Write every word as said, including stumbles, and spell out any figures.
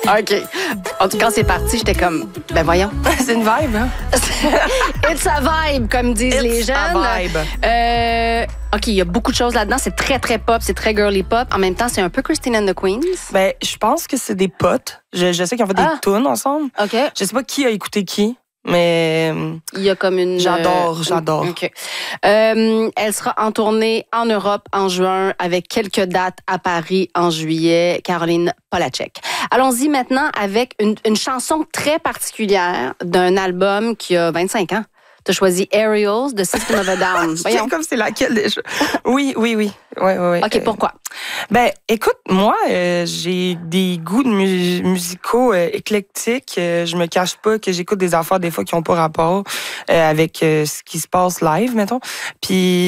OK. En tout cas, c'est parti, j'étais comme, ben voyons. C'est une vibe, hein? It's a vibe, comme disent It's les jeunes. a vibe. Euh, OK, il y a beaucoup de choses là-dedans. C'est très, très pop, c'est très girly pop. En même temps, c'est un peu Christine and the Queens. Ben, je pense que c'est des potes. Je, je sais qu'ils ont fait Ah. des tunes ensemble. OK. Je sais pas qui a écouté qui, mais Il y a comme une... j'adore, euh, j'adore. OK. Euh, elle sera en tournée en Europe en juin avec quelques dates à Paris en juillet. Caroline Polachek. Allons-y maintenant avec une, une chanson très particulière d'un album qui a vingt-cinq ans. Tu as choisi Aerials de System of a Down. Voyons. Comme c'est laquelle déjà? Oui, oui, oui. Ouais, ouais, ouais. OK, pourquoi? Ben, écoute, moi, euh, j'ai des goûts de mu- musicaux euh, éclectiques. Euh, je me cache pas que j'écoute des affaires des fois qui ont pas rapport euh, avec euh, ce qui se passe live, mettons. Puis